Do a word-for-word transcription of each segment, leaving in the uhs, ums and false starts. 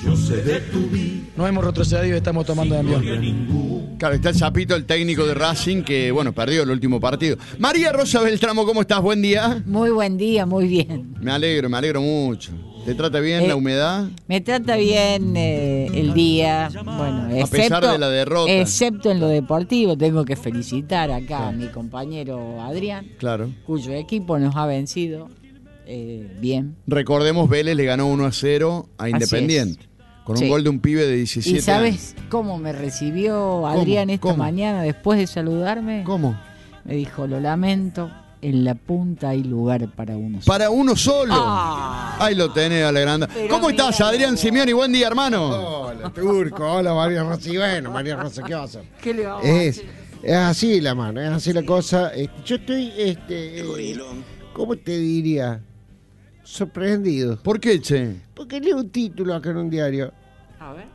No hemos retrocedido y estamos tomando de envión. Claro, está el Zapito, el técnico de Racing, que, bueno, perdió el último partido. María Rosa Beltramo, ¿cómo estás? Buen día. Muy buen día, muy bien. Me alegro, me alegro mucho. ¿Te trata bien eh, la humedad? Me trata bien eh, el día, bueno, excepto, a pesar de la derrota. Excepto en lo deportivo, tengo que felicitar acá sí. a mi compañero Adrián, claro, cuyo equipo nos ha vencido eh, bien. Recordemos, Vélez le ganó uno a cero a Independiente, con un sí. gol de un pibe de diecisiete años. ¿Y sabes años. cómo me recibió Adrián ¿Cómo? esta ¿Cómo? mañana después de saludarme? ¿Cómo? Me dijo, lo lamento. En la punta hay lugar para uno solo. ¿Para uno solo? Ah, Ahí lo tenés, Alegranda. ¿Cómo estás, Adrián Simeoni? Buen día, hermano. Hola, Turco. Hola, María Rosa. Y bueno, María Rosa, ¿qué va a hacer? ¿Qué le vamos es, a hacer? Es así la mano, es así la cosa. Yo estoy, este, eh, ¿cómo te diría? Sorprendido. ¿Por qué, che? Porque leo un título acá en un diario. A ver.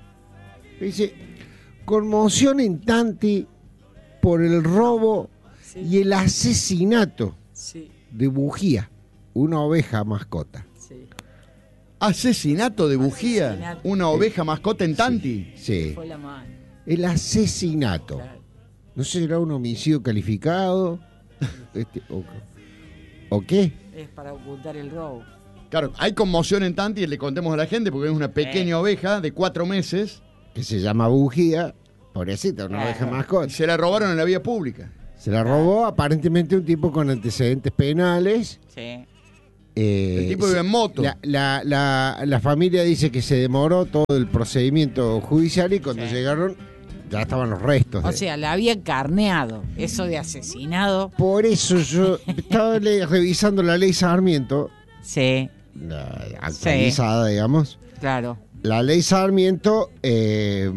Dice, conmoción en Tanti por el robo sí. y el asesinato sí. de Bujía, una oveja mascota. Sí. ¿Asesinato de Bujía? Asesinato. ¿Una oveja mascota en Tanti? Sí. sí. Fue la mano. El asesinato. Claro. No sé si era un homicidio calificado. este, o, ¿O qué? Es para ocultar el robo. Claro, hay conmoción en Tanti, le contemos a la gente, porque es una pequeña eh. oveja de cuatro meses. Que se llama Bujía, pobrecita, una eh. oveja mascota. Se la robaron en la vía pública. Se la robó aparentemente un tipo con antecedentes penales. Sí. Eh, el tipo vive en moto. La, la, la, la familia dice que se demoró todo el procedimiento judicial y cuando sí. llegaron ya estaban los restos. O de... sea, la había carneado. Eso de asesinado. Por eso yo estaba le, revisando la ley Sarmiento. Sí. La actualizada, sí. digamos. Claro. La ley Sarmiento eh,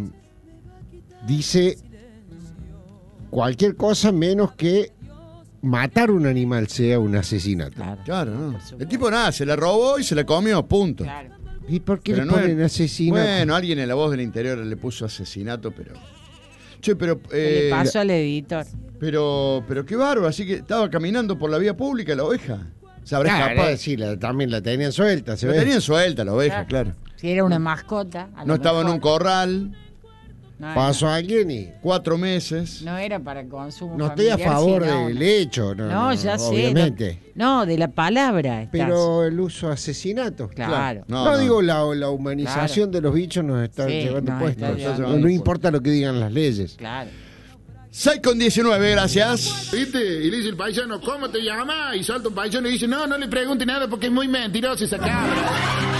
dice cualquier cosa menos que matar un animal sea un asesinato. Claro, claro ¿no? El tipo nada, se la robó y se la comió, punto. Claro. ¿Y por qué pero le no ponen es... asesinato? Bueno, alguien en La Voz del Interior le puso asesinato, pero... Che, pero... Eh, le pasó al editor. Pero, pero qué bárbaro, así que estaba caminando por la vía pública la oveja. Se habrá claro, escapado. Eh, sí, la, también la tenían suelta. Se la ve. tenían suelta la oveja, claro. claro. Si era una mascota. No estaba mejor. en un corral. No, pasó no. alguien y... Cuatro meses. No era para consumo No estoy a favor sino del una... hecho. No, no, no ya obviamente. sé. No, no, de la palabra. Estás. Pero el uso asesinato. Claro. claro. No, no, no digo la, la humanización claro. de los bichos nos está sí, llevando nos puestos. Está llevando no, no importa lo que digan las leyes. Claro. seis con diecinueve, gracias. ¿Viste? Y le dice el paisano, ¿cómo te llama? Y salta un paisano y dice, no, no le pregunte nada porque es muy mentiroso esa cabra.